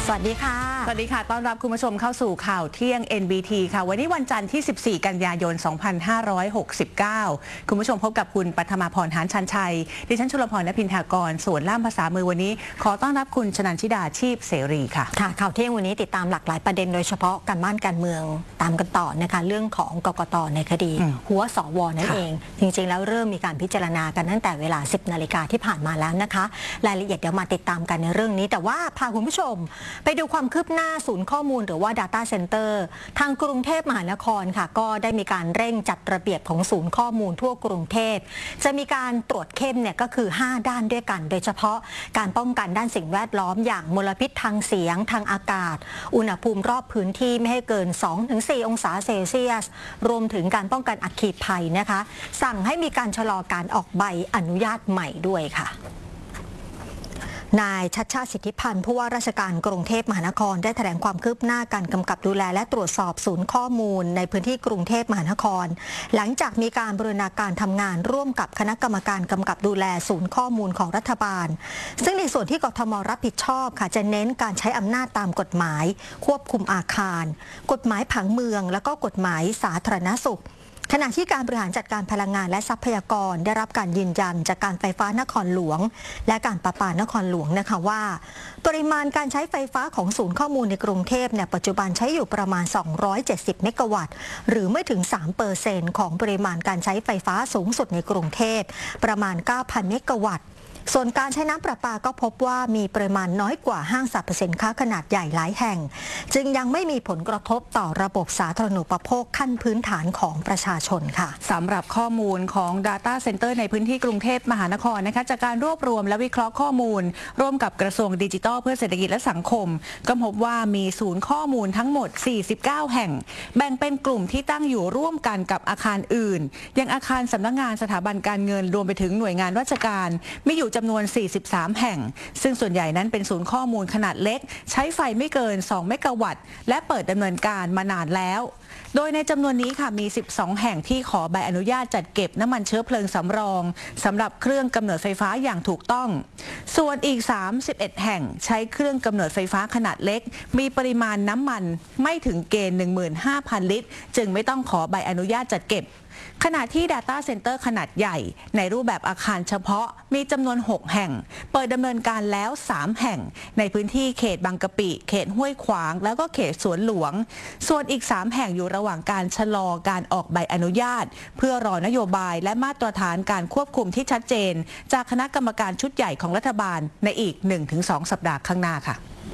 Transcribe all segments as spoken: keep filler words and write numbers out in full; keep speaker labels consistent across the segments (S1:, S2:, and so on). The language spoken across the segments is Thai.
S1: สวัสดีค่ะ
S2: สวัสดีค่ะต้อนรับคุณผู้ชมเข้าสู่ข่าวเที่ยง เอ็น บี ที ค่ะวันนี้วันจันทร์ที่สิบสี่กันยายนสองพันห้าร้อยหกสิบเก้าคุณผู้ชมพบกับคุณปัทมาพรหานชันชัยดิฉันชลพรณพินทากรส่วนล่ามภาษามือวันนี้ขอต้อนรับคุณชนันชิดาชีพเสรีค่ะ
S1: ค่ะข่าวเที่ยงวันนี้ติดตามหลากหลายประเด็นโดยเฉพาะการบ้านการเมืองตามกันต่อนะคะเรื่องของกกต.ในคดีหัวสวนั่นเองจริงๆแล้วเริ่มมีการพิจารณากันตั้งแต่เวลาสิบนาฬิกาที่ผ่านมาแล้วนะคะรายละเอียดเดี๋ยวมาติดตามกันในเรื่องนี้แต่ว่าพาคุณผู้ชมไปดูความคืบหน้าศูนย์ข้อมูลหรือว่า Data Center ทางกรุงเทพมหานครค่ะก็ได้มีการเร่งจัดระเบียบของศูนย์ข้อมูลทั่วกรุงเทพจะมีการตรวจเข้มเนี่ยก็คือห้าด้านด้วยกันโดยเฉพาะการป้องกันด้านสิ่งแวดล้อมอย่างมลพิษทางเสียงทางอากาศอุณหภูมิรอบพื้นที่ไม่ให้เกิน สองถึงสี่ องศาเซลเซียสรวมถึงการป้องกันอัคคีภัยนะคะสั่งให้มีการชะลอการออกใบอนุญาตใหม่ด้วยค่ะนายชัชชาติสิทธิพันธ์ผู้ว่าราชการกรุงเทพมหานครได้แถลงความคืบหน้าการกำกับดูแลและตรวจสอบศูนย์ข้อมูลในพื้นที่กรุงเทพมหานครหลังจากมีการบูรณาการทำงานร่วมกับคณะกรรมการกำกับดูแลศูนย์ข้อมูลของรัฐบาลซึ่งในส่วนที่กทม.รับผิดชอบค่ะจะเน้นการใช้อำนาจตามกฎหมายควบคุมอาคารกฎหมายผังเมืองและก็กฎหมายสาธารณสุขขณะที่การบริหารจัดการพลังงานและทรัพยากรได้รับการยืนยันจากการไฟฟ้านครหลวงและการประปานครหลวงนะคะว่าปริมาณการใช้ไฟฟ้าของศูนย์ข้อมูลในกรุงเทพเนี่ยปัจจุบันใช้อยู่ประมาณสองร้อยเจ็ดสิบเมกะวัตต์หรือไม่ถึง สามเปอร์เซ็นต์ ของปริมาณการใช้ไฟฟ้าสูงสุดในกรุงเทพประมาณ เก้าพัน เมกะวัตต์ส่วนการใช้น้ำประปาก็พบว่ามีปริมาณน้อยกว่าห้างสรรพสินค้าขนาดใหญ่หลายแห่งจึงยังไม่มีผลกระทบต่อระบบสาธารณูปโภคขั้นพื้นฐานของประชาชนค่ะ
S2: สำหรับข้อมูลของ Data Center ในพื้นที่กรุงเทพมหานครนะคะจากการรวบรวมและวิเคราะห์ข้อมูลร่วมกับกระทรวงดิจิทัลเพื่อเศรษฐกิจและสังคมก็พบว่ามีศูนย์ข้อมูลทั้งหมดสี่สิบเก้าแห่งแบ่งเป็นกลุ่มที่ตั้งอยู่ร่วมกันกับอาคารอื่นอย่างอาคารสำนักงานสถาบันการเงินรวมไปถึงหน่วยงานราชการมีอยู่จำนวนสี่สิบสามแห่งซึ่งส่วนใหญ่นั้นเป็นศูนย์ข้อมูลขนาดเล็กใช้ไฟไม่เกินสองเมกะวัตต์และเปิดดำเนินการมานานแล้วโดยในจำนวนนี้ค่ะมีสิบสองแห่งที่ขอใบอนุญาตจัดเก็บน้ำมันเชื้อเพลิงสำรองสำหรับเครื่องกำเนิดไฟฟ้าอย่างถูกต้องส่วนอีกสามสิบเอ็ดแห่งใช้เครื่องกำเนิดไฟฟ้าขนาดเล็กมีปริมาณน้ำมันไม่ถึงเกณฑ์ หนึ่งหมื่นห้าพัน ลิตรจึงไม่ต้องขอใบอนุญาตจัดเก็บขณะที่ Data Center ขนาดใหญ่ในรูปแบบอาคารเฉพาะมีจำนวนหกแห่งเปิดดำเนินการแล้วสามแห่งในพื้นที่เขตบางกะปิเขตห้วยขวางแล้วก็เขตสวนหลวงส่วนอีกสามแห่งอยู่ระหว่างการชะลอการออกใบอนุญาตเพื่อรอนโยบายและมาตรฐานการควบคุมที่ชัดเจนจากคณะกรรมการชุดใหญ่ของรัฐบาลในอีก หนึ่งถึงสอง สัปดาห์ข้างหน้าค่ะ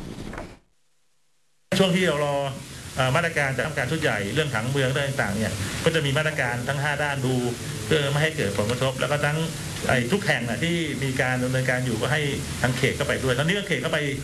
S3: ช่วงที่เรารอมาตรการจากการชุดใหญ่เรื่องผังเมืองเรื่องต่างๆเนี่ยก็จะมีมาตรการทั้งห้าด้านดูเพื่อไม่ให้เกิดผลกระทบแล้วก็ทั้งทุกแห่งที่มีการดำเนินการอยู่ก็ให้ทางเขตเข้าไปด้วยตอนนี้ก็เขตเข้าไป